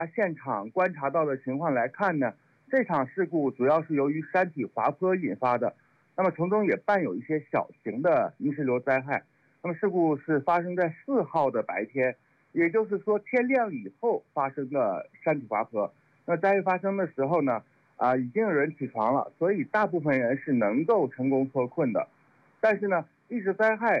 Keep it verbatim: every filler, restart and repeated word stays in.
现场观察到的情况来看呢，这场事故主要是由于山体滑坡引发的，那么从中也伴有一些小型的泥石流灾害。那么事故是发生在四号的白天，也就是说天亮以后发生的山体滑坡。那灾害发生的时候呢，啊，已经有人起床了，所以大部分人是能够成功脱困的。但是呢，一次灾害